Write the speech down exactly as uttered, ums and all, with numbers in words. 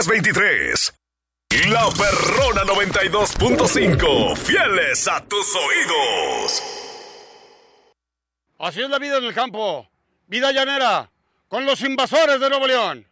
diez veintitrés. La Perrona noventa y dos punto cinco, fieles a tus oídos. Así es la vida en el campo. Vida llanera, con los Invasores de Nuevo León.